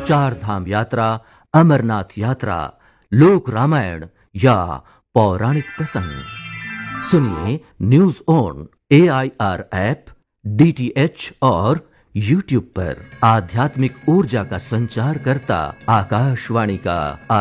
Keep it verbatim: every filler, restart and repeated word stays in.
चार धाम यात्रा, अमरनाथ यात्रा, लोक रामायण या पौराणिक प्रसंग सुनिए news on A I R app, D T H और यूट्यूब पर। आध्यात्मिक ऊर्जा का संचार करता आकाशवाणी का